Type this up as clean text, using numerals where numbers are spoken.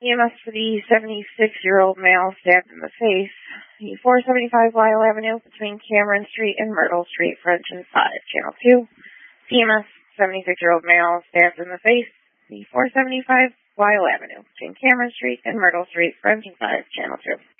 EMS for the 76-year-old male stabbed in the face. The 475 Lyle Avenue between Cameron Street and Myrtle Street, French and 5, Channel 2. EMS, 76-year-old male stabbed in the face. The 475 Lyle Avenue between Cameron Street and Myrtle Street, French and 5, Channel 2.